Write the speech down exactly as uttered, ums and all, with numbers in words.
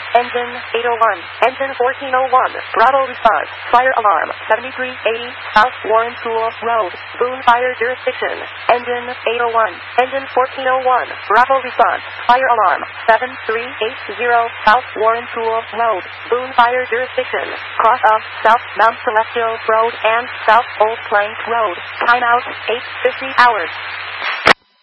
Engine eight oh one. Engine fourteen oh one. Bravo response. Fire alarm seventy-three eighty South Warren School Road. Boone Fire Jurisdiction. Engine eight oh one. Engine fourteen oh one. Bravo response. Fire alarm seven three eight zero South Warren School Road. Boone Fire Jurisdiction. Cross of South Mount Celestial Road and South Old Plank Road. Timeout eight fifty hours.